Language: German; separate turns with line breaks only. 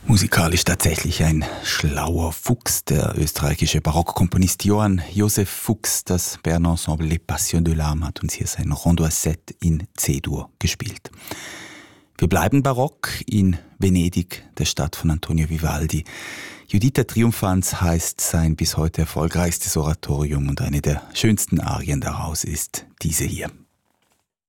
Musikalisch tatsächlich ein schlauer Fuchs, der österreichische Barockkomponist Johann Josef Fuchs. Das Berner Ensemble Les Passions de l'Âme hat uns hier sein Rondo à Sept in C-Dur gespielt. Wir bleiben barock in Venedig, der Stadt von Antonio Vivaldi. Juditha Triumphans heißt sein bis heute erfolgreichstes Oratorium und eine der schönsten Arien daraus ist diese hier.